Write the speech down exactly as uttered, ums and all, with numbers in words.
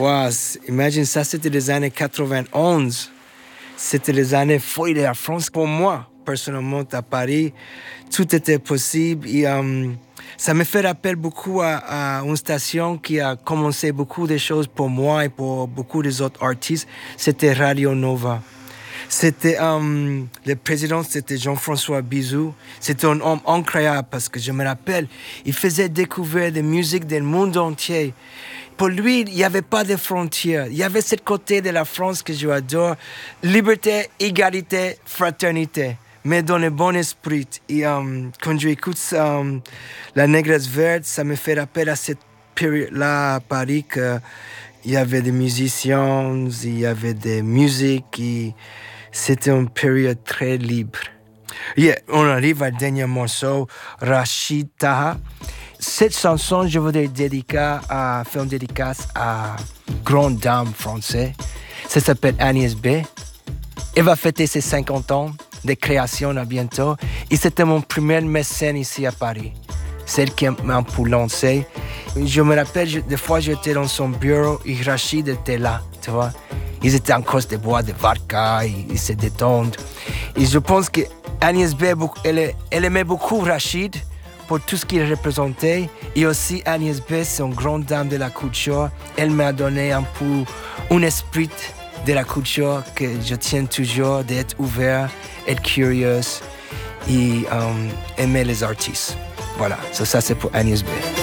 Wow, imagine ça, c'était les années quatre-vingt-onze. C'était les années folles de la France pour moi. Personnellement, à Paris, tout était possible. Et, um, ça me fait rappel beaucoup à, à une station qui a commencé beaucoup de choses pour moi et pour beaucoup des autres artistes. C'était Radio Nova. C'était um, le président, c'était Jean-François Bizot. C'était un homme incroyable parce que je me rappelle, il faisait découvrir des musiques du monde entier. Pour lui, il n'y avait pas de frontières. Il y avait ce côté de la France que j'adore. Liberté, égalité, fraternité, mais dans le bon esprit. Et um, quand j'écoute um, La Négresse Verte, ça me fait rappel à cette période-là à Paris qu'il y avait des musiciens, il y avait des musiques. Et c'était une période très libre. Yeah, on arrive au dernier morceau, Rachid Taha. Cette chanson, je voudrais dédicacer à, faire une dédicace à une grande dame française. Ça s'appelle Agnès B. Elle va fêter ses cinquante ans de création à bientôt. Et c'était mon premier mécène ici à Paris. Celle qui m'a un peu lancé. Je me rappelle, je, des fois, j'étais dans son bureau et Rachid était là, tu vois. Ils étaient en cause de bois, de vodka, ils, ils se détendent. Et je pense qu'Agnès B, elle, elle aimait beaucoup Rachid pour tout ce qu'il représentait. Et aussi, Agnès B, c'est une grande dame de la culture. Elle m'a donné un peu un esprit de la culture que je tiens toujours, d'être ouvert, être curieux et um, aimer les artistes. Voilà, so ça c'est pour Agnès B.